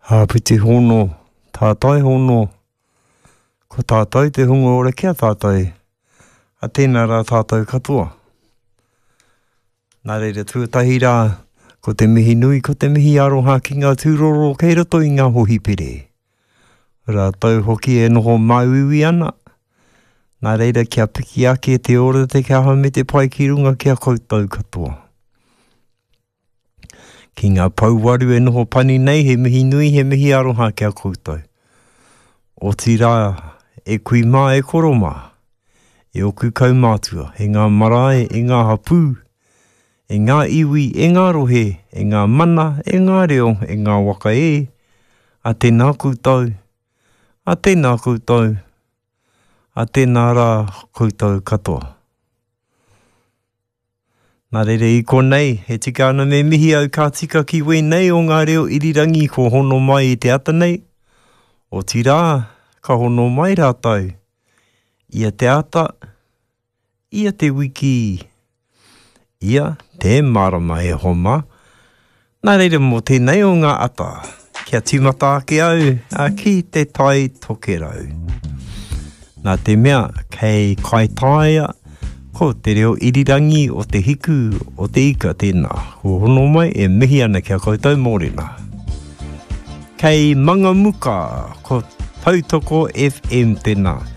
Hāpiti hono, tātai hono. Ko tātai te hunga ora kia tātai. A tēnā rā tātou katoa. Nā reira tuatahi rā, ko te mihi nui, ko te mihi aroha ki ngā tūroro kei roto i ngā hohi pere. Rā tau hoki e noho mauiwi ana. Nā reira kia piki ake te ora te kaha me te pai ki runga kia koutou katoa. Ki ngā pauwaru e noho pani nei, he mihi nui, he mihi aroha kia koutou. O ti rā, e kui mā e koro mā, e oku kaumātua, e ngā marae, e ngā hapū, e ngā iwi, e ngā rohe, e ngā mana, e ngā reo, e ngā waka e, a tēnā koutou, a tēnā koutou, a tēnā rā koutou katoa. Nā rere i konei, he tika ana me mihi au ka tika ki wēnei o ngā reo irirangi ko hono mai i te ata nei. O ti rā, ka hono mai rātau. Ia te ata, ia te wiki, ia te marama e homa. Nā reira mō tēnei o ngā ata, kia tīmata ake au, a ki te tai toke rau. Nā te mea, kei kai taia, ko te reo irirangi o te hiku o te ika tēnā. Ko hono mai e mihi ana kia koutou mōrena. Kei Mangamuka, ko Tautoko FM tēnā.